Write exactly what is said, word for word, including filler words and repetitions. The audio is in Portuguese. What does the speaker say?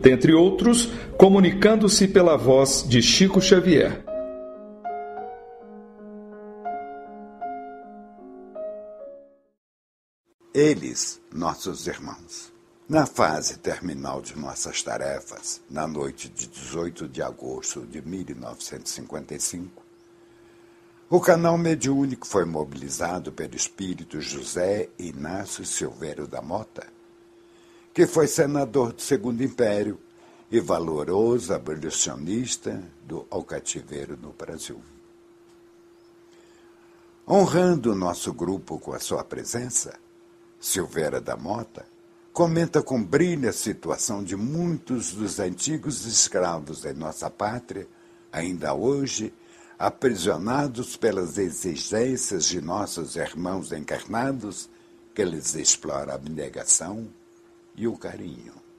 Dentre outros, comunicando-se pela voz de Chico Xavier. Eles, nossos irmãos. Na fase terminal de nossas tarefas, na noite de dezoito de agosto de mil novecentos e cinquenta e cinco, o canal mediúnico foi mobilizado pelo espírito José Inácio Silveiro da Mota, que foi senador do Segundo Império e valoroso abolicionista do ao cativeiro no Brasil. Honrando o nosso grupo com a sua presença, Silveira da Mota comenta com brilho a situação de muitos dos antigos escravos em nossa pátria, ainda hoje, aprisionados pelas exigências de nossos irmãos encarnados, que lhes explora a abnegação e o carinho.